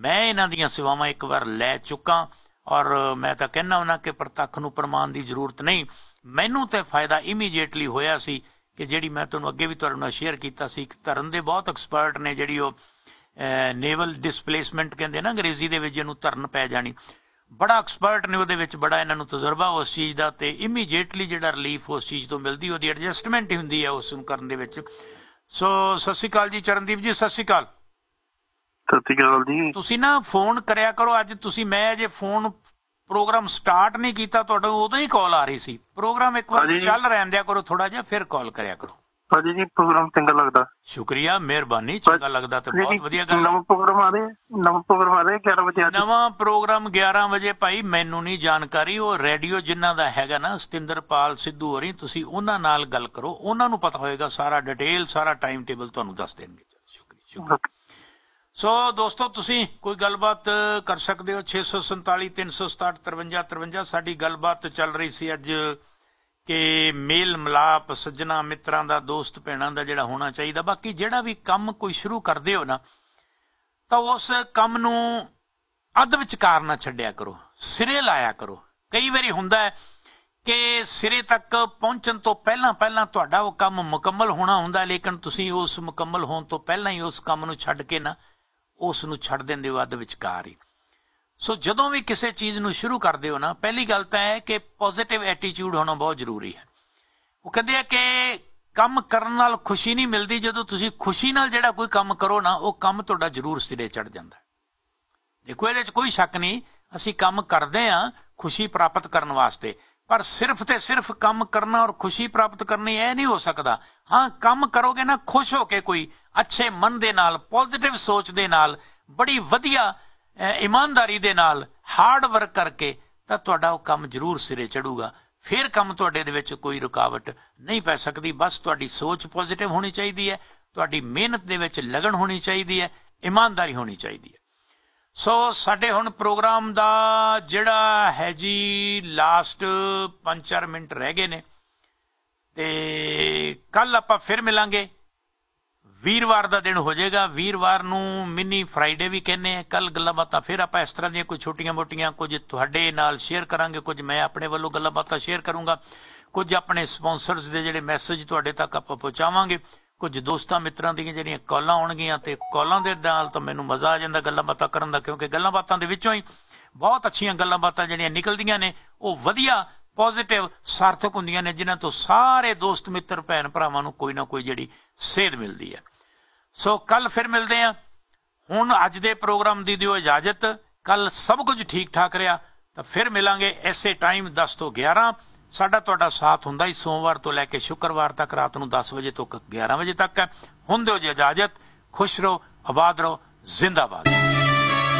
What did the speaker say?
मैं इन्हां दीयां सेवावां एक बार लै चुका और मैं तां कहना हुन्ना कि प्रतੱਖ ਨੂੰ ਪ੍ਰਮਾਣ ਦੀ ਜ਼ਰੂਰਤ ਨਹੀਂ। ਮੈਨੂੰ ਤੇ ਫਾਇਦਾ ਇਮੀਡੀਏਟਲੀ ਹੋਇਆ ਸੀ ਕਿ ਜਿਹੜੀ ਮੈਂ ਤੁਹਾਨੂੰ ਅੱਗੇ ਵੀ ਤੁਹਾਡੇ ਨਾਲ ਸ਼ੇਅਰ ਕੀਤਾ ਸੀ, ਧਰਨ ਦੇ ਬਹੁਤ ਐਕਸਪਰਟ ਨੇ, ਜਿਹੜੀ ਉਹ ਨੇਵਲ ਡਿਸਪਲੇਸਮੈਂਟ ਕਹਿੰਦੇ ਨਾ ਅੰਗਰੇਜ਼ੀ ਦੇ ਵਿੱਚ, ਜਿਹਨੂੰ ਧਰਨ ਪੈ ਜਾਣੀ, ਬੜਾ ਐਕਸਪਰਟ ਨੇ ਉਹਦੇ ਵਿੱਚ, ਬੜਾ ਇਹਨਾਂ ਨੂੰ ਤਜਰਬਾ ਉਸ ਚੀਜ਼ ਦਾ, ਤੇ ਇਮੀਡੀਏਟਲੀ ਜਿਹੜਾ ਰਿਲੀਫ ਉਸ ਚੀਜ਼ ਤੋਂ ਮਿਲਦੀ, ਉਹਦੀ ਐਡਜਸਟਮੈਂਟ ਹੀ ਹੁੰਦੀ ਹੈ ਉਸ ਨੂੰ ਕਰਨ ਦੇ ਵਿੱਚ। ਸੋ ਸਤਿ ਸ਼੍ਰੀ ਅਕਾਲ ਜੀ ਚਰਨਦੀਪ ਜੀ, ਸਤਿ ਸ਼੍ਰੀ ਅਕਾਲ। ਸਤਿ ਸ਼੍ਰੀ ਅਕਾਲ ਜੀ। ਤੁਸੀਂ ਨਾ ਫੋਨ ਕਰਿਆ ਕਰੋ ਅੱਜ, ਤੁਸੀਂ ਮੈਂ ਅਜੇ ਫੋਨ ਪ੍ਰੋਗਰਾਮ ਸਟਾਰਟ ਨਹੀਂ ਕੀਤਾ, ਤੁਹਾਡਾ ਉਦੋਂ ਹੀ ਕਾਲ ਆ ਰਹੀ ਸੀ। ਪ੍ਰੋਗਰਾਮ ਇੱਕ ਵਾਰ ਚੱਲ ਰਹਿਣ ਦਿਆ ਕਰੋ ਥੋੜਾ ਜਿਹਾ, ਫਿਰ ਕਾਲ ਕਰਿਆ ਕਰੋ। ਹਾਂਜੀ ਜੀ, ਪ੍ਰੋਗਰਾਮ ਚੰਗਾ ਲੱਗਦਾ। ਸ਼ੁਕਰੀਆ, ਮਿਹਰਬਾਨੀ। ਚੰਗਾ ਲੱਗਦਾ ਤੇ ਬਹੁਤ ਵਧੀਆ ਗੱਲ। ਨਵਾਂ ਪ੍ਰੋਗਰਾਮ ਆ ਰਿਹਾ 11 ਵਜੇ। ਨਵਾਂ ਪ੍ਰੋਗਰਾਮ 11 ਵਜੇ ਭਾਈ ਮੈਨੂੰ ਨਹੀਂ ਜਾਣਕਾਰੀ, ਉਹ ਰੇਡੀਓ ਜਿਨ੍ਹਾਂ ਦਾ ਹੈਗਾ ਨਾ ਸਤਿੰਦਰਪਾਲ ਸਿੱਧੂ ਹੋਰੀ, ਤੁਸੀਂ ਉਹਨਾਂ ਨਾਲ ਗੱਲ ਕਰੋ, ਉਹਨਾਂ ਨੂੰ ਪਤਾ ਹੋਏਗਾ ਸਾਰਾ ਡਿਟੇਲ, ਸਾਰਾ ਟਾਈਮ ਟੇਬਲ ਤੁਹਾਨੂੰ ਦੱਸ ਦੇਣਗੇ। ਸ਼ੁਕਰੀਆ। ਸੋ ਦੋਸਤੋ, ਤੁਸੀਂ ਕੋਈ ਗੱਲਬਾਤ ਕਰ ਸਕਦੇ ਹੋ। 647 367 53 53 ਸਾਡੀ ਗੱਲਬਾਤ ਚੱਲ ਰਹੀ ਸੀ ਅੱਜ ਕਿ ਮੇਲ ਮਿਲਾਪ ਸੱਜਣਾ ਮਿੱਤਰਾਂ ਦਾ, ਦੋਸਤ ਭੈਣਾਂ ਦਾ ਜਿਹੜਾ ਹੋਣਾ ਚਾਹੀਦਾ। ਬਾਕੀ ਜਿਹੜਾ ਵੀ ਕੰਮ ਕੋਈ ਸ਼ੁਰੂ ਕਰਦੇ ਹੋ ਨਾ, ਤਾਂ ਉਸ ਕੰਮ ਨੂੰ ਅੱਧ ਵਿਚਕਾਰ ਨਾ ਛੱਡਿਆ ਕਰੋ, ਸਿਰੇ ਲਾਇਆ ਕਰੋ। ਕਈ ਵਾਰੀ ਹੁੰਦਾ ਹੈ ਕਿ ਸਿਰੇ ਤੱਕ ਪਹੁੰਚਣ ਤੋਂ ਪਹਿਲਾਂ ਤੁਹਾਡਾ ਉਹ ਕੰਮ ਮੁਕੰਮਲ ਹੋਣਾ ਹੁੰਦਾ, ਲੇਕਿਨ ਤੁਸੀਂ ਉਸ ਮੁਕੰਮਲ ਹੋਣ ਤੋਂ ਪਹਿਲਾਂ ਹੀ ਉਸ ਕੰਮ ਨੂੰ ਛੱਡ ਕੇ ਨਾ ਉਸ ਨੂੰ ਛੱਡ ਦਿੰਦੇ ਹੋ ਅੱਧ ਵਿਚਕਾਰ ਹੀ। ਸੋ ਜਦੋਂ ਵੀ ਕਿਸੇ ਚੀਜ਼ ਨੂੰ ਸ਼ੁਰੂ ਕਰਦੇ ਹੋ ਨਾ, ਪਹਿਲੀ ਗੱਲ ਤਾਂ ਹੈ ਕਿ ਪੋਜ਼ਿਟਿਵ ਐਟੀਟਿਊਡ ਹੋਣਾ ਬਹੁਤ ਜ਼ਰੂਰੀ ਹੈ। ਉਹ ਕਹਿੰਦੇ ਆ ਕਿ ਕੰਮ ਕਰਨ ਨਾਲ ਖੁਸ਼ੀ ਨਹੀਂ ਮਿਲਦੀ, ਜਦੋਂ ਤੁਸੀਂ ਖੁਸ਼ੀ ਨਾਲ ਜਿਹੜਾ ਕੋਈ ਕੰਮ ਕਰੋ ਨਾ, ਉਹ ਕੰਮ ਤੁਹਾਡਾ ਜ਼ਰੂਰ ਸਿਰੇ ਚੜ ਜਾਂਦਾ। ਦੇਖੋ, ਇਹਦੇ 'ਚ ਕੋਈ ਸ਼ੱਕ ਨਹੀਂ, ਅਸੀਂ ਕੰਮ ਕਰਦੇ ਹਾਂ ਖੁਸ਼ੀ ਪ੍ਰਾਪਤ ਕਰਨ ਵਾਸਤੇ, ਪਰ ਸਿਰਫ ਤੇ ਸਿਰਫ ਕੰਮ ਕਰਨਾ ਔਰ ਖੁਸ਼ੀ ਪ੍ਰਾਪਤ ਕਰਨੀ ਇਹ ਨਹੀਂ ਹੋ ਸਕਦਾ। ਹਾਂ, ਕੰਮ ਕਰੋਗੇ ਨਾ ਖੁਸ਼ ਹੋ ਕੇ, ਕੋਈ ਅੱਛੇ ਮਨ ਦੇ ਨਾਲ, ਪੋਜ਼ਿਟਿਵ ਸੋਚ ਦੇ ਨਾਲ, ਬੜੀ ਵਧੀਆ ਇਮਾਨਦਾਰੀ ਦੇ ਨਾਲ, ਹਾਰਡ ਵਰਕ ਕਰਕੇ, ਤਾਂ ਤੁਹਾਡਾ ਉਹ ਕੰਮ ਜ਼ਰੂਰ ਸਿਰੇ ਚੜੂਗਾ। ਫਿਰ ਕੰਮ ਤੁਹਾਡੇ ਦੇ ਵਿੱਚ ਕੋਈ ਰੁਕਾਵਟ ਨਹੀਂ ਪੈ ਸਕਦੀ। ਬਸ ਤੁਹਾਡੀ ਸੋਚ ਪੋਜ਼ਿਟਿਵ ਹੋਣੀ ਚਾਹੀਦੀ ਹੈ, ਤੁਹਾਡੀ ਮਿਹਨਤ ਦੇ ਵਿੱਚ ਲਗਨ ਹੋਣੀ ਚਾਹੀਦੀ ਹੈ, ਇਮਾਨਦਾਰੀ ਹੋਣੀ ਚਾਹੀਦੀ ਹੈ। ਸੋ ਸਾਡੇ ਹੁਣ ਪ੍ਰੋਗਰਾਮ ਦਾ ਜਿਹੜਾ ਹੈ ਜੀ ਲਾਸਟ 5-4 ਮਿੰਟ ਰਹਿ ਗਏ ਨੇ, ਤੇ ਕੱਲ ਆਪਾਂ ਫਿਰ ਮਿਲਾਂਗੇ। ਵੀਰਵਾਰ ਦਾ ਦਿਨ ਹੋ ਜਾਏਗਾ, ਵੀਰਵਾਰ ਨੂੰ ਮਿਨੀ ਫਰਾਈਡੇ ਵੀ ਕਹਿੰਦੇ ਆ। ਕੱਲ ਗੱਲਾਂ ਬਾਤਾਂ ਫਿਰ ਆਪਾਂ ਇਸ ਤਰ੍ਹਾਂ ਦੀਆਂ ਕੋਈ ਛੋਟੀਆਂ ਮੋਟੀਆਂ ਕੁਝ ਤੁਹਾਡੇ ਨਾਲ ਸ਼ੇਅਰ ਕਰਾਂਗੇ, ਕੁਝ ਮੈਂ ਆਪਣੇ ਵੱਲੋਂ ਗੱਲਾਂ ਬਾਤਾਂ ਸ਼ੇਅਰ ਕਰੂੰਗਾ, ਕੁਝ ਆਪਣੇ ਸਪਾਂਸਰਸ ਦੇ ਜਿਹੜੇ ਮੈਸੇਜ ਤੁਹਾਡੇ ਤੱਕ ਆਪਾਂ ਪਹੁੰਚਾਵਾਂਗੇ, ਕੁਝ ਦੋਸਤਾਂ ਮਿੱਤਰਾਂ ਦੀਆਂ ਜਿਹੜੀਆਂ ਕਾਲਾਂ ਆਉਣਗੀਆਂ, ਤੇ ਕਾਲਾਂ ਦੇ ਨਾਲ ਤਾਂ ਮੈਨੂੰ ਮਜ਼ਾ ਆ ਜਾਂਦਾ ਗੱਲਾਂ ਬਾਤਾਂ ਕਰਨ ਦਾ, ਕਿਉਂਕਿ ਗੱਲਾਂ ਬਾਤਾਂ ਦੇ ਵਿੱਚੋਂ ਹੀ ਬਹੁਤ ਅੱਛੀਆਂ ਗੱਲਾਂ ਬਾਤਾਂ ਜਿਹੜੀਆਂ ਨਿਕਲਦੀਆਂ ਨੇ, ਉਹ ਵਧੀਆ ਪੋਜ਼ਿਟਿਵ ਸਾਰਥਕ ਹੁੰਦੀਆਂ ਨੇ, ਜਿਨ੍ਹਾਂ ਤੋਂ ਸਾਰੇ ਦੋਸਤ ਮਿੱਤਰ ਭੈਣ ਭਰਾਵਾਂ ਨੂੰ ਕੋਈ ਨਾ ਕੋਈ ਜਿਹੜੀ ਸੇਧ ਮਿਲਦੀ ਹੈ। ਸੋ ਕੱਲ ਫਿਰ ਮਿਲਦੇ ਹਾਂ। ਹੁਣ ਅੱਜ ਦੇ ਪ੍ਰੋਗਰਾਮ ਦੀ ਦਿਓ ਇਜਾਜ਼ਤ। ਕੱਲ ਸਭ ਕੁਝ ਠੀਕ ਠਾਕ ਰਿਹਾ ਤਾਂ ਫਿਰ ਮਿਲਾਂਗੇ ਇਸੇ ਟਾਈਮ 10 ਤੋਂ 11। ਸਾਡਾ ਤੁਹਾਡਾ ਸਾਥ ਹੁੰਦਾ ਹੀ ਸੋਮਵਾਰ ਤੋਂ ਲੈ ਕੇ ਸ਼ੁੱਕਰਵਾਰ ਤੱਕ ਰਾਤ ਨੂੰ 10 ਵਜੇ ਤੋਂ 11 ਵਜੇ ਤੱਕ ਹੈ। ਹੁਣ ਦਿਓ ਜੀ ਇਜਾਜ਼ਤ। ਖੁਸ਼ ਰਹੋ, ਆਬਾਦ ਰਹੋ, ਜ਼ਿੰਦਾਬਾਦ।